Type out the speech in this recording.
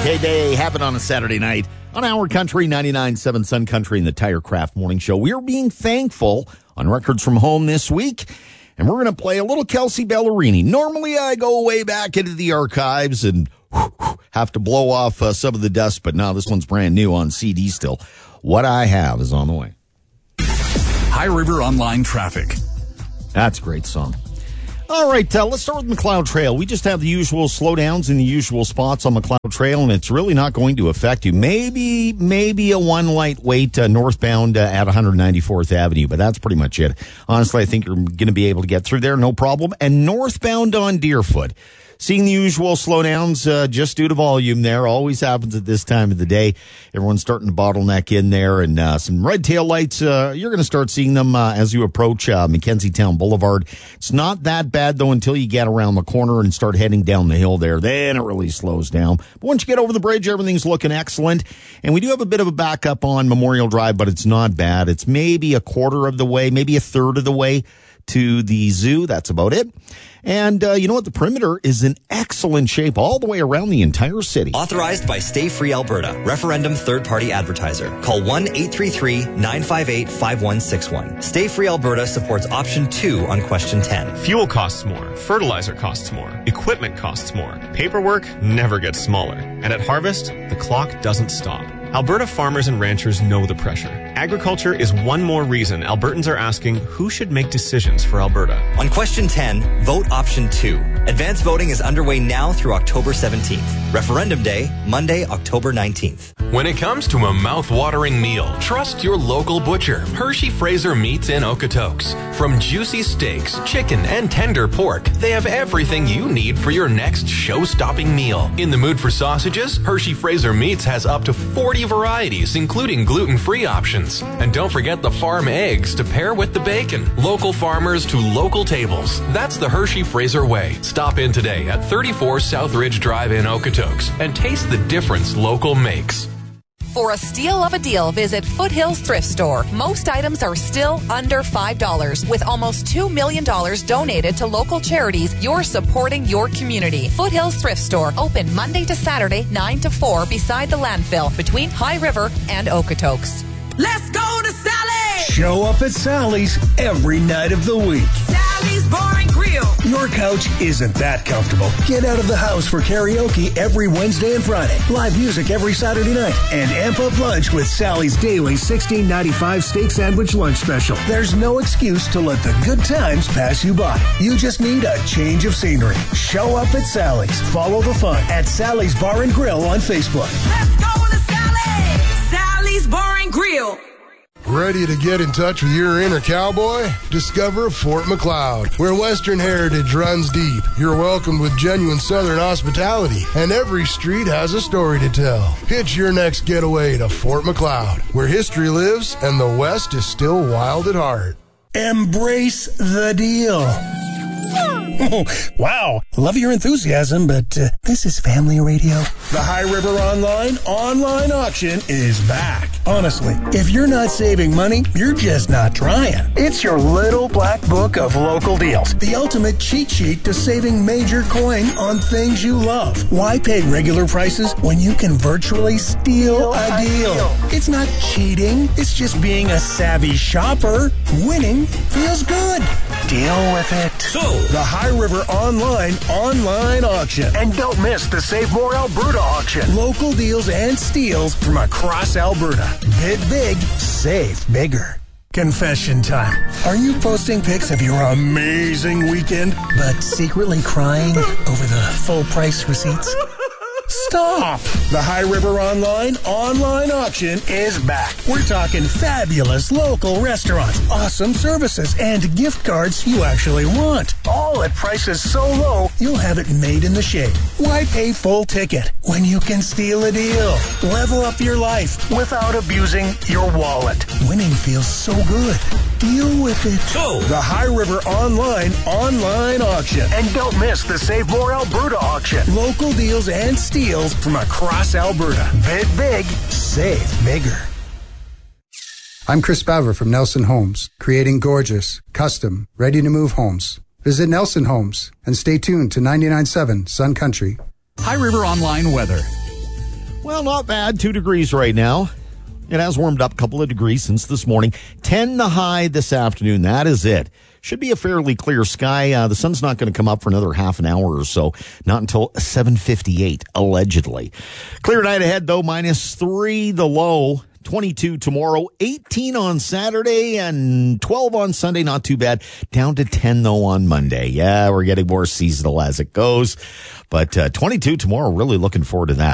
Okay, day happened on a Saturday night on Our Country 99.7 Sun Country and the Tirecraft Morning Show. We are being thankful on Records from Home this week, and we're going to play a little Kelsea Ballerini. Normally, I go way back into the archives and have to blow off some of the dust, but now this one's brand new on CD still. What I Have is on the way. High River Online Traffic. That's a great song. All right, let's start with McLeod Trail. We just have the usual slowdowns in the usual spots on McLeod Trail, and it's really not going to affect you. Maybe a one lightweight northbound at 194th Avenue, but that's pretty much it. Honestly, I think you're going to be able to get through there, no problem. And northbound on Deerfoot, seeing the usual slowdowns just due to volume there. Always happens at this time of the day. Everyone's starting to bottleneck in there, and some red tail lights. You're going to start seeing them as you approach Mackenzie Town Boulevard. It's not that bad, though, until you get around the corner and start heading down the hill there. Then it really slows down. But once you get over the bridge, everything's looking excellent. And we do have a bit of a backup on Memorial Drive, but it's not bad. It's maybe a quarter of the way, maybe a third of the way to the zoo. That's about it. And you know what? The perimeter is in excellent shape all the way around the entire city. Authorized by Stay Free Alberta. Referendum third-party advertiser. Call 1-833-958-5161. Stay Free Alberta supports option 2 on question 10. Fuel costs more. Fertilizer costs more. Equipment costs more. Paperwork never gets smaller. And at Harvest, the clock doesn't stop. Alberta farmers and ranchers know the pressure. Agriculture is one more reason Albertans are asking who should make decisions for Alberta. On question 10, vote option 2. Advanced voting is underway now through October 17th. Referendum day, Monday, October 19th. When it comes to a mouth-watering meal, trust your local butcher, Hershey Fraser Meats in Okotoks. From juicy steaks, chicken, and tender pork, they have everything you need for your next show-stopping meal. In the mood for sausages, Hershey Fraser Meats has up to 40 varieties, including gluten-free options. And don't forget the farm eggs to pair with the bacon. Local farmers to local tables. That's the Hershey Fraser way. Stop in today at 34 South Ridge Drive in Okotoks and taste the difference local makes. For a steal of a deal, visit Foothills Thrift Store. Most items are still under $5. With almost $2 million donated to local charities, you're supporting your community. Foothills Thrift Store, open Monday to Saturday, 9 to 4, beside the landfill, between High River and Okotoks. Let's go to Sally's! Show up at Sally's every night of the week. Sally's Bar and Grill. Your couch isn't that comfortable. Get out of the house for karaoke every Wednesday and Friday. Live music every Saturday night. And amp up lunch with Sally's daily $16.95 steak sandwich lunch special. There's no excuse to let the good times pass you by. You just need a change of scenery. Show up at Sally's. Follow the fun at Sally's Bar and Grill on Facebook. Let's go to Sally's! Sally's Bar and Grill. Ready to get in touch with your inner cowboy? Discover Fort McLeod, where Western heritage runs deep. You're welcomed with genuine Southern hospitality, and every street has a story to tell. Hitch your next getaway to Fort McLeod, where history lives and the West is still wild at heart. Embrace the deal. Oh, wow. Love your enthusiasm, but this is family radio. The High River online auction is back. Honestly, if you're not saving money, you're just not trying. It's your little black book of local deals. The ultimate cheat sheet to saving major coin on things you love. Why pay regular prices when you can virtually steal a deal? It's not cheating. It's just being a savvy shopper. Winning feels good. Deal with it. So, the High River online auction. And don't miss the Save More Alberta auction. Local deals and steals from across Alberta. Bid big, save bigger. Confession time. Are you posting pics of your amazing weekend, but secretly crying over the full price receipts? Stop! The High River online auction is back. We're talking fabulous local restaurants, awesome services, and gift cards you actually want. All at prices so low, you'll have it made in the shade. Why pay full ticket when you can steal a deal? Level up your life without abusing your wallet. Winning feels so good. Deal with it. So, the High River online auction. And don't miss the Save More Alberta auction. Local deals and steals from across Alberta. Bid big, save bigger. I'm Chris Baver from Nelson Homes, creating gorgeous, custom, ready-to-move homes. Visit Nelson Homes and stay tuned to 99.7 Sun Country. High River Online weather. Well, not bad. 2 degrees right now. It has warmed up a couple of degrees since this morning. 10 the high this afternoon. That is it. Should be a fairly clear sky. The sun's not going to come up for another half an hour or so. Not until 7:58, allegedly. Clear night ahead, though. -3 the low. 22 tomorrow, 18 on Saturday, and 12 on Sunday. Not too bad. Down to 10, though, on Monday. Yeah, we're getting more seasonal as it goes. But 22 tomorrow, really looking forward to that.